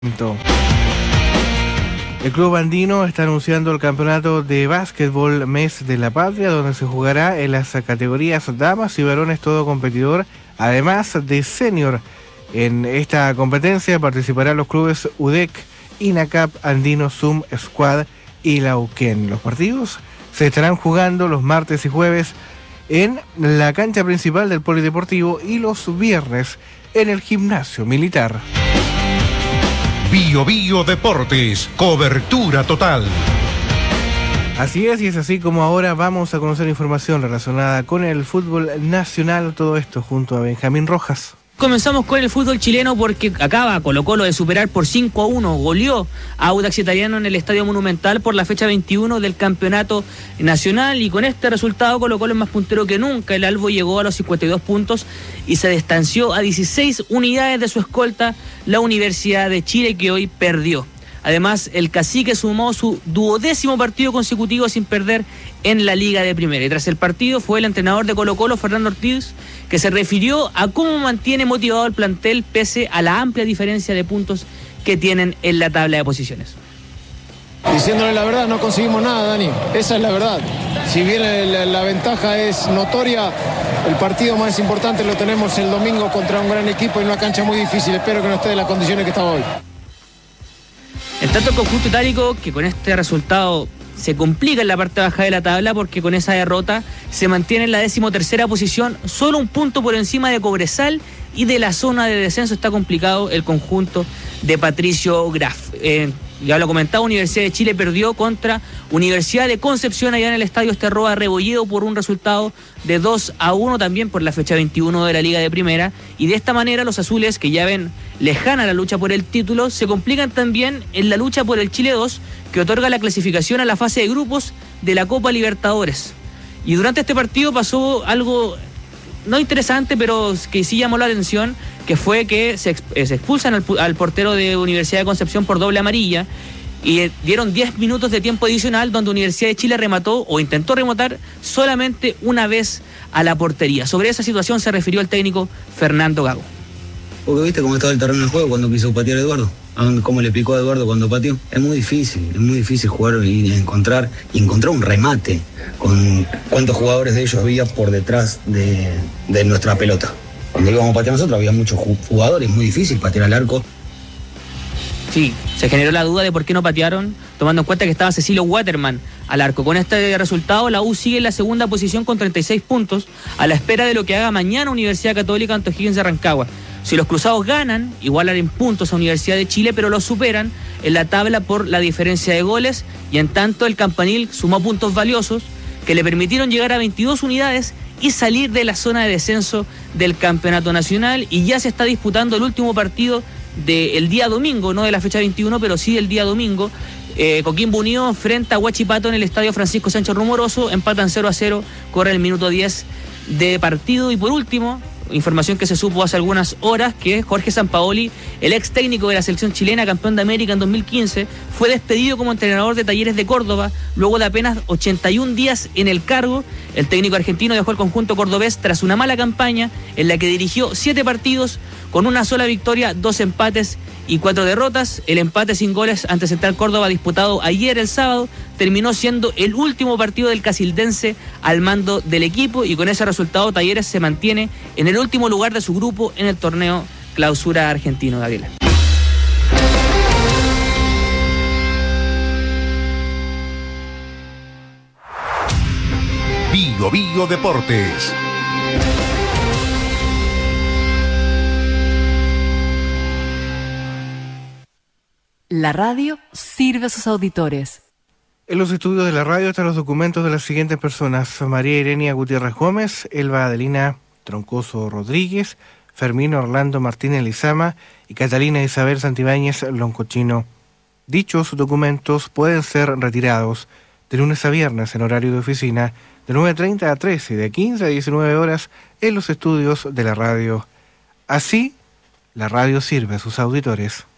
El Club Andino está anunciando el campeonato de básquetbol Mes de la Patria, donde se jugará en las categorías damas y varones todo competidor, además de senior. En esta competencia participarán los clubes UDEC, INACAP, Andino, Zoom, Squad y Lauquén. Los partidos se estarán jugando los martes y jueves en la cancha principal del Polideportivo y los viernes en el gimnasio militar. Bio Bio Deportes, cobertura total. Así es, y es así como ahora vamos a conocer información relacionada con el fútbol nacional, todo esto junto a Benjamín Rojas. Comenzamos con el fútbol chileno porque acaba Colo-Colo de superar por 5-1, goleó a Audax Italiano en el Estadio Monumental por la fecha 21 del campeonato nacional, y con este resultado Colo-Colo es más puntero que nunca. El Albo llegó a los 52 puntos y se distanció a 16 unidades de su escolta, la Universidad de Chile, que hoy perdió. Además, el Cacique sumó su 12º partido consecutivo sin perder en la Liga de Primera. Y tras el partido fue el entrenador de Colo-Colo, Fernando Ortiz, que se refirió a cómo mantiene motivado el plantel pese a la amplia diferencia de puntos que tienen en la tabla de posiciones. Diciéndole la verdad, no conseguimos nada, Dani. Esa es la verdad. Si bien la ventaja es notoria, el partido más importante lo tenemos el domingo contra un gran equipo en una cancha muy difícil. Espero que no esté en las condiciones que estaba hoy. En tanto, el conjunto itálico, que con este resultado se complica en la parte baja de la tabla, porque con esa derrota se mantiene en la 13ª posición, solo un punto por encima de Cobresal, y de la zona de descenso está complicado el conjunto de Patricio Graf. Ya lo comentaba, Universidad de Chile perdió contra Universidad de Concepción allá en el Estadio Esterroa Rebolledo por un resultado de 2-1, también por la fecha 21 de la Liga de Primera, y de esta manera los azules, que ya ven lejana la lucha por el título, se complican también en la lucha por el Chile 2, que otorga la clasificación a la fase de grupos de la Copa Libertadores. Y durante este partido pasó algo no interesante, pero que sí llamó la atención, que fue que se expulsan al portero de Universidad de Concepción por doble amarilla, y dieron 10 minutos de tiempo adicional donde Universidad de Chile remató o intentó rematar solamente una vez a la portería. Sobre esa situación se refirió el técnico Fernando Gago. Porque viste cómo estaba el terreno del juego cuando quiso patear a Eduardo. Cómo le picó a Eduardo cuando pateó. Es muy difícil jugar y encontrar un remate con cuántos jugadores de ellos había por detrás de nuestra pelota. Cuando íbamos a patear nosotros había muchos jugadores, muy difícil patear al arco. Sí, se generó la duda de por qué no patearon, tomando en cuenta que estaba Cecilio Waterman al arco. Con este resultado, la U sigue en la segunda posición con 36 puntos, a la espera de lo que haga mañana Universidad Católica ante O'Higgins de Rancagua. Si los cruzados ganan, igualan en puntos a Universidad de Chile, pero los superan en la tabla por la diferencia de goles, y en tanto el Campanil sumó puntos valiosos que le permitieron llegar a 22 unidades y salir de la zona de descenso del campeonato nacional, y ya se está disputando el último partido del día domingo, no de la fecha 21, pero sí del día domingo. Coquimbo Unido enfrenta a Huachipato en el estadio Francisco Sánchez Rumoroso, empatan 0-0, corre el minuto 10 de partido. Y por último, información que se supo hace algunas horas, que Jorge Sampaoli, el ex técnico de la selección chilena, campeón de América en 2015, fue despedido como entrenador de Talleres de Córdoba luego de apenas 81 días en el cargo. El técnico argentino dejó el conjunto cordobés tras una mala campaña en la que dirigió 7 partidos con una sola victoria, 2 empates y 4 derrotas. El empate sin goles ante Central Córdoba, disputado ayer el sábado, terminó siendo el último partido del casildense al mando del equipo, y con ese resultado Talleres se mantiene en el último lugar de su grupo en el torneo Clausura argentino. Gabriela. Bio Bio Deportes. La radio sirve a sus auditores. En los estudios de la radio están los documentos de las siguientes personas: María Irenia Gutiérrez Gómez, Elba Adelina Troncoso Rodríguez, Fermín Orlando Martínez Lizama y Catalina Isabel Santibáñez Loncochino. Dichos documentos pueden ser retirados de lunes a viernes en horario de oficina, de 9:30 a 13 y de 15 a 19 horas en los estudios de la radio. Así, la radio sirve a sus auditores.